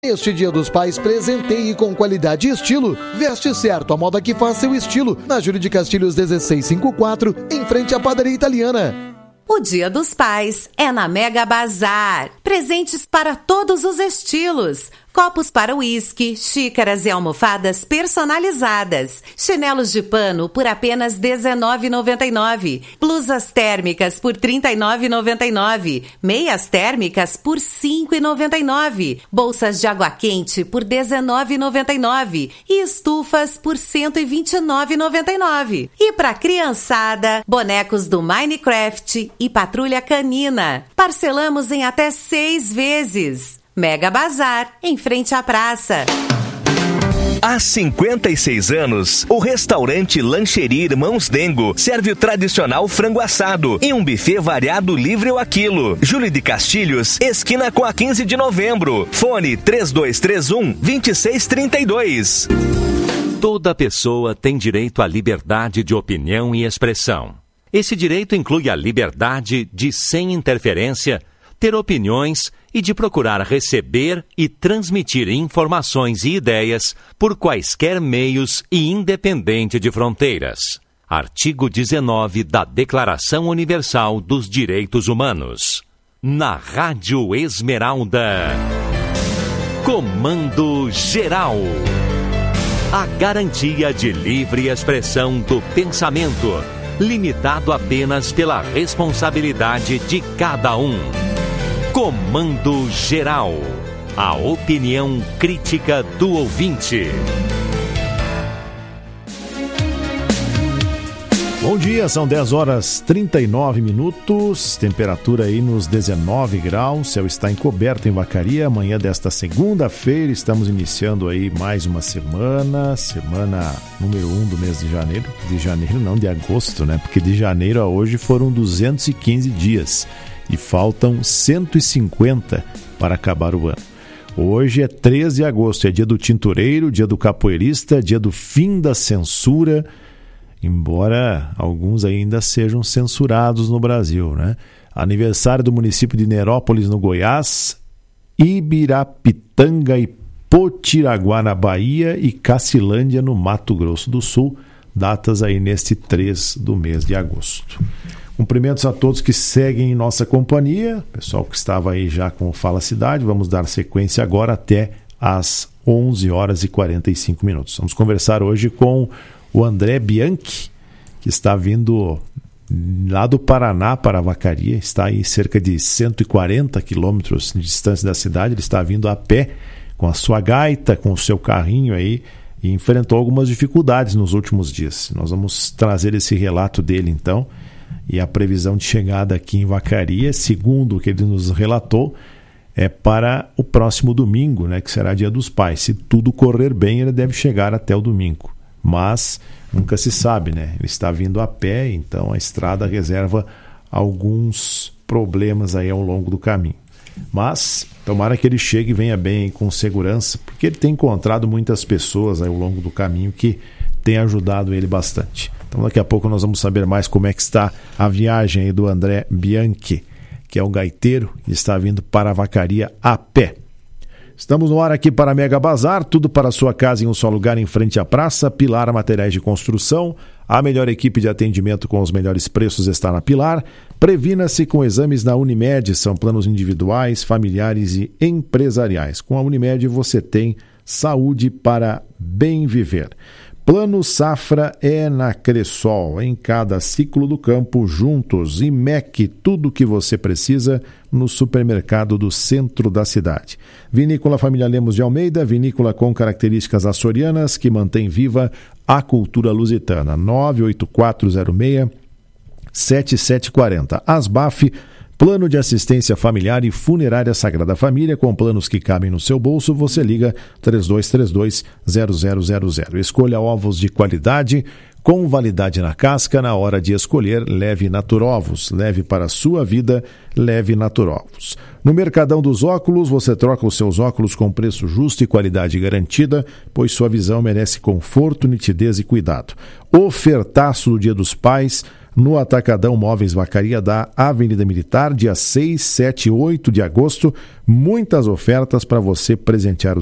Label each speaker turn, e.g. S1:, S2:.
S1: Este Dia dos Pais, presenteie com qualidade e estilo. Veste certo, a moda que faz seu estilo. Na Júlio de Castilhos 1654, em frente à Padaria Italiana.
S2: O Dia dos Pais é na Mega Bazar. Presentes para todos os estilos. Copos para uísque, xícaras e almofadas personalizadas. Chinelos de pano por apenas R$19,99. Blusas térmicas por R$39,99. Meias térmicas por R$5,99. Bolsas de água quente por R$19,99. E estufas por R$129,99. E para criançada, bonecos do Minecraft e Patrulha Canina. Parcelamos em até 6 vezes. Mega Bazar, em frente à praça.
S3: Há 56 anos, o restaurante Lancheria Irmãos Dengo serve o tradicional frango assado em um buffet variado livre ao quilo. Júlio de Castilhos, esquina com a 15 de novembro. Fone 3231-2632.
S4: Toda pessoa tem direito à liberdade de opinião e expressão. Esse direito inclui a liberdade de, sem interferência, ter opiniões e de procurar receber e transmitir informações e ideias por quaisquer meios e independente de fronteiras. Artigo 19 da Declaração Universal dos Direitos Humanos. Na Rádio Esmeralda. Comando Geral. A garantia de livre expressão do pensamento, limitado apenas pela responsabilidade de cada um. Comando Geral. A opinião crítica do ouvinte.
S5: Bom dia, são 10 horas 39 minutos, temperatura aí nos 19 graus, céu está encoberto em Vacaria. Amanhã desta segunda-feira estamos iniciando aí mais uma semana número 1 do mês de janeiro. De janeiro não, de agosto, né? Porque de janeiro a hoje foram 215 dias. E faltam 150 para acabar o ano. Hoje é 3 de agosto, é dia do tintureiro, dia do capoeirista, dia do fim da censura, embora alguns ainda sejam censurados no Brasil, né? Aniversário do município de Nerópolis, no Goiás, Ibirapitanga e Potiraguá, na Bahia, e Cacilândia, no Mato Grosso do Sul, datas aí neste 3 do mês de agosto. Cumprimentos a todos que seguem em nossa companhia, pessoal que estava aí já com o Fala Cidade. Vamos dar sequência agora até às 11 horas e 45 minutos. Vamos conversar hoje com o André Bianchi, que está vindo lá do Paraná para Vacaria, está aí cerca de 140 quilômetros de distância da cidade. Ele está vindo a pé com a sua gaita, com o seu carrinho aí, e enfrentou algumas dificuldades nos últimos dias. Nós vamos trazer esse relato dele então. E a previsão de chegada aqui em Vacaria, segundo o que ele nos relatou, é para o próximo domingo, né, que será Dia dos Pais. Se tudo correr bem, ele deve chegar até o domingo. Mas nunca se sabe, né? Ele está vindo a pé, então a estrada reserva alguns problemas aí ao longo do caminho. Mas tomara que ele chegue e venha bem com segurança, porque ele tem encontrado muitas pessoas aí ao longo do caminho que têm ajudado ele bastante. Então daqui a pouco nós vamos saber mais como é que está a viagem aí do André Bianchi, que é um gaiteiro e está vindo para a Vacaria a pé. Estamos no ar aqui para Mega Bazar, tudo para a sua casa em um só lugar, em frente à praça. Pilar Materiais de Construção, a melhor equipe de atendimento com os melhores preços está na Pilar. Previna-se com exames na Unimed, são planos individuais, familiares e empresariais. Com a Unimed você tem saúde para bem viver. Plano Safra é na Cressol, em cada ciclo do campo, juntos. E MEC, tudo o que você precisa no supermercado do centro da cidade. Vinícola Família Lemos de Almeida, vinícola com características açorianas que mantém viva a cultura lusitana. 98406-7740. Asbaf, Plano de Assistência Familiar e Funerária Sagrada Família, com planos que cabem no seu bolso, você liga 3232-0000. Escolha ovos de qualidade, com validade na casca. Na hora de escolher, leve Naturovos. Leve para a sua vida, leve Naturovos. No Mercadão dos Óculos, você troca os seus óculos com preço justo e qualidade garantida, pois sua visão merece conforto, nitidez e cuidado. Ofertaço do Dia dos Pais no Atacadão Móveis Vacaria da Avenida Militar, dia 6, 7 e 8 de agosto. Muitas ofertas para você presentear